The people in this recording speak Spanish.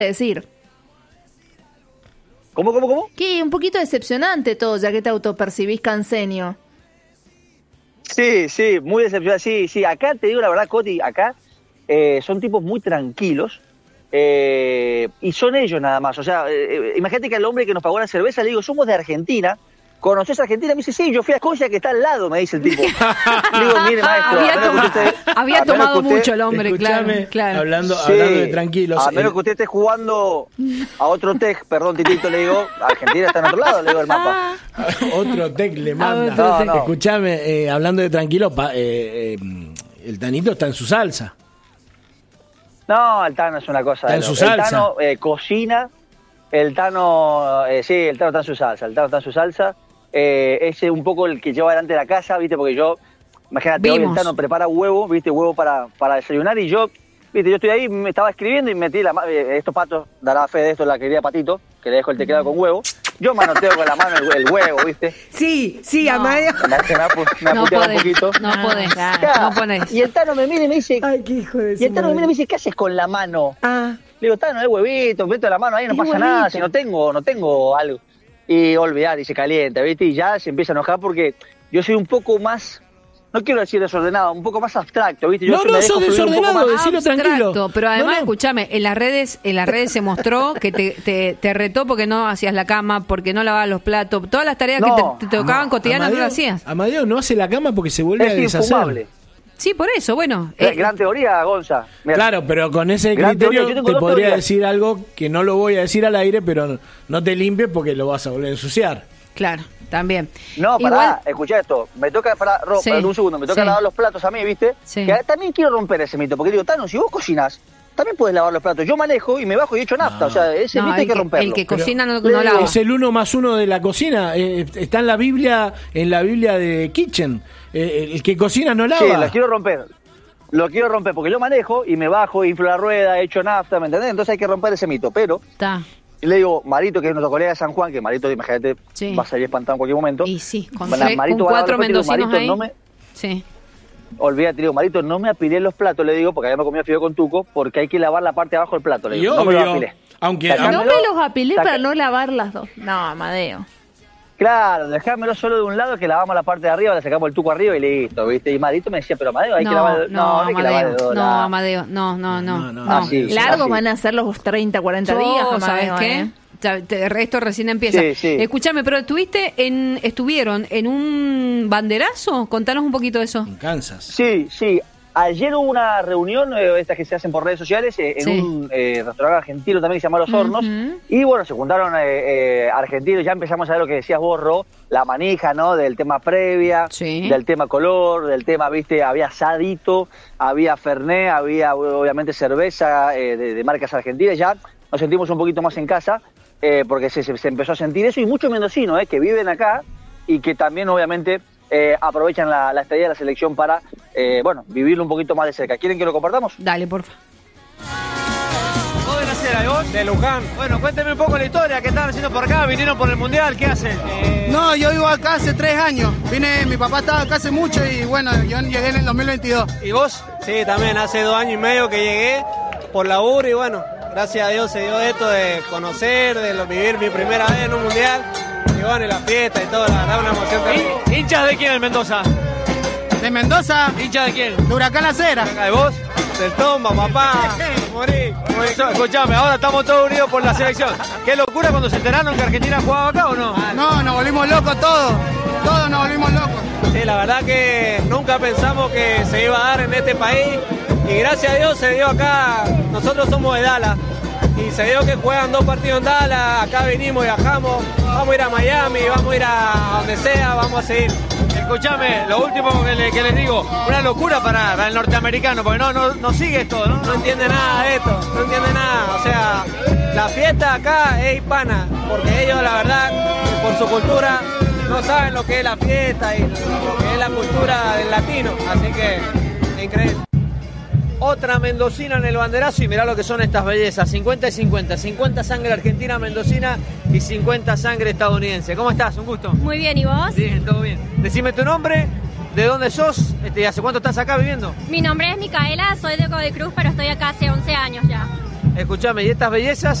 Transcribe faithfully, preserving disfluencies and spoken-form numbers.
decir. ¿Cómo, cómo, cómo? Que un poquito decepcionante todo, ya que te autopercibís canseño. Sí, sí, muy decepcionante. Sí, sí, acá te digo la verdad, Coti, acá eh, son tipos muy tranquilos eh, y son ellos nada más. O sea, eh, imagínate que al hombre que nos pagó la cerveza le digo, somos de Argentina. ¿Conocés a Argentina? Me dice, sí, yo fui a Escocia, que está al lado, me dice el tipo. Le digo, mire, maestro. Había, a toma, usted, había a tomado usted, mucho el hombre, escuchame, claro, claro. Hablando, sí, hablando de tranquilos. A menos el... que usted esté jugando a otro tec, perdón, Titito, le digo, Argentina está en otro lado, le digo el mapa. Otro tec le manda. No, no. Escuchame, eh, hablando de tranquilos, pa, eh, eh, el Tanito está en su salsa. No, el Tano es una cosa. Está de en su loco. salsa. El Tano eh, cocina, el Tano, eh, sí, el Tano está en su salsa, el Tano está en su salsa. Eh, ese es un poco el que lleva adelante la casa, ¿viste? Porque yo, imagínate, Vimos. hoy el Tano prepara huevo, ¿viste? Huevo para, para desayunar y yo, ¿viste? Yo estoy ahí, me estaba escribiendo y metí la mano, eh, estos patos, dará fe de esto la querida Patito, que le dejo el teclado con huevo. Yo manoteo con la mano el, el huevo, ¿viste? Sí, sí, No. Amadeo. Me, ha- me, ha pu- me ha No puteado un podés, poquito. no podés, Ya. no ponés. Y el Tano me mira y me dice, Ay, qué hijo de y el Tano me mira y me madre. dice, ¿qué haces con la mano? Ah, Le digo, Tano, es huevito, meto la mano ahí, no Es pasa huevito. nada, si no tengo, no tengo algo. Y olvidar, y se calienta, ¿viste? Y ya se empieza a enojar porque yo soy un poco más, no quiero decir desordenado, un poco más abstracto, ¿viste? Yo No, me no, dejo sos fluir un poco desordenado, más. decilo tranquilo. Abstracto, pero además, No, no. escúchame, en las redes, en las redes se mostró que te, te, te retó porque no hacías la cama, porque no lavabas los platos, todas las tareas No, que te, te tocaban cotidianas no Amadeo, las hacías. Amadeo no hace la cama porque se vuelve a Es deshacer. infumable. Sí, por eso, bueno. Eh, eh, Gran teoría, Gonza. Mirá, Claro, pero con ese Gran criterio teoría, yo tengo te dos podría teorías. decir algo que no lo voy a decir al aire, pero no, no te limpies porque lo vas a volver a ensuciar. Claro, también. No, Igual- pará, escuchá esto. Me toca, pará, Ro, Sí, pará un segundo, me toca sí. lavar los platos a mí, ¿viste? Sí. Que también quiero romper ese mito, porque digo, Tano, si vos cocinás, también puedes lavar los platos. Yo manejo y me bajo y echo nafta, o sea, ese No, mito hay el que que, romperlo. el que Pero- cocina no, Le no digo- lava. Es el uno más uno de la cocina. eh, está en la Biblia, en la Biblia de Kitchen. Eh, el que cocina no lava. Sí, lo quiero romper. Lo quiero romper porque yo manejo y me bajo, inflo la rueda, echo nafta, ¿me entendés? Entonces hay que romper ese mito. Pero Está. le digo, Marito, que es nuestro colega de San Juan, que Marito, imagínate, Sí. va a salir espantado en cualquier momento. Y sí, con, Bueno, tre- Marito con va a lavar cuatro los platos y digo, mendocinos ahí. Marito, no me, Sí. olvídate, le digo, Marito, no me apilé los platos, le digo, porque había comido fideo con tuco, porque hay que lavar la parte de abajo del plato, le Y digo, no me lo obvio, apilé. aunque- Sacámelo, No me los apilé saca- para no lavar las dos. No, Amadeo. Claro, dejámelo solo de un lado, que lavamos la parte de arriba, le sacamos el tuco arriba y listo, ¿viste? Y Marito me decía, pero Amadeo, hay no, que lavar, no, no, hay que lavar de Amadeo, dos no, lados. Amadeo, no, no, no, No, no, no. así, Largos así. van a ser los treinta, cuarenta días, Oh, Amadeo, ¿sabes qué? ¿eh? Ya, te- Esto recién empieza. Sí, sí. Escúchame, pero estuviste en, estuvieron en un banderazo. Contanos un poquito de eso. En Kansas. Sí, sí. Ayer hubo una reunión, eh, estas que se hacen por redes sociales, eh, en Sí. un eh, restaurante argentino también que se llama Los Hornos. Ujú. Y bueno, se juntaron eh, eh, argentinos, ya empezamos a ver lo que decías vos, Ro, la manija, ¿no? Del tema previa, Sí. del tema color, del tema, viste, había asadito, había fernet, había obviamente cerveza eh, de, de marcas argentinas. Ya nos sentimos un poquito más en casa eh, porque se, se, se empezó a sentir eso. Y muchos mendocinos eh, que viven acá y que también obviamente eh, aprovechan la, la estadía de la selección para, eh, bueno, vivirlo un poquito más de cerca. ¿Quieren que lo compartamos? Dale, porfa. ¿Vos de Nacera y vos? De Luján. Bueno, cuénteme un poco la historia que están haciendo por acá, vinieron por el Mundial, ¿qué hacen? Eh, No, yo vivo acá hace tres años. Vine, mi papá estaba acá hace mucho y bueno, yo llegué en el dos mil veintidós. ¿Y vos? Sí, también hace dos años y medio que llegué por laburo y bueno, gracias a Dios se dio esto de conocer, de lo- vivir mi primera vez en un Mundial. Y bueno, y la fiesta y todo, la verdad, una emoción terrible. ¿Hinchas de quién en Mendoza? De Mendoza, ¿Hinchas de quién? de Huracán La Cera. ¿De vos? Del Tomba, papá. Morí. morí. Escuchame, ahora estamos todos unidos por la selección. Qué locura cuando se enteraron que Argentina jugaba acá, ¿o no? No, nos volvimos locos todos. Todos nos volvimos locos. Sí, la verdad que nunca pensamos que se iba a dar en este país y gracias a Dios se dio acá. Nosotros somos de Dallas y se dio que juegan dos partidos en Dallas. Acá venimos, viajamos, vamos a ir a Miami, vamos a ir a donde sea, vamos a seguir. Escuchame, lo último que, le- que les digo, una locura para, para el norteamericano, porque no, no, no sigue esto, ¿no? No entiende nada de esto, no entiende nada. O sea, la fiesta acá es hispana, porque ellos, la verdad, por su cultura, no saben lo que es la fiesta y lo que es la cultura del latino. Así que, increíble. Otra mendocina en el banderazo y mirá lo que son estas bellezas, cincuenta y cincuenta, cincuenta sangre argentina mendocina y cincuenta sangre estadounidense. ¿Cómo estás? Un gusto. Muy bien, ¿y vos? Bien, todo bien. Decime tu nombre, de dónde sos este, y hace cuánto estás acá viviendo. Mi nombre es Micaela, soy de Godoy Cruz, pero estoy acá hace once años ya. Escuchame, ¿y estas bellezas?